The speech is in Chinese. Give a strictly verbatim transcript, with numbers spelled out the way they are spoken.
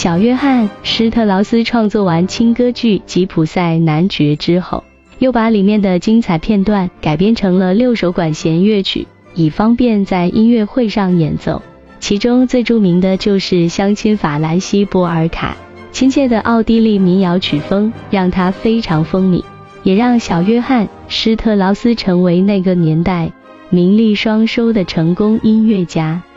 小约翰·施特劳斯创作完轻歌剧《吉普赛男爵》之后，又把里面的精彩片段改编成了六首管弦乐曲，以方便在音乐会上演奏。其中最著名的就是乡亲法兰西波尔卡，亲切的奥地利民谣曲风让他非常风靡，也让小约翰·施特劳斯成为那个年代名利双收的成功音乐家。